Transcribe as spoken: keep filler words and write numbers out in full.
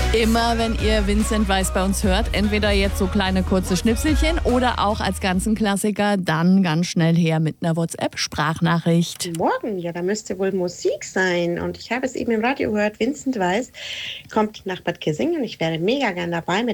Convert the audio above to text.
Immer wenn ihr Vincent Weiss bei uns hört, entweder jetzt so kleine kurze Schnipselchen oder auch als ganzen Klassiker, dann ganz schnell her mit einer WhatsApp-Sprachnachricht. Morgen, ja, da müsste wohl Musik sein. Und ich habe es eben im Radio gehört, Vincent Weiss kommt nach Bad Kissingen. Ich wäre mega gern dabei mit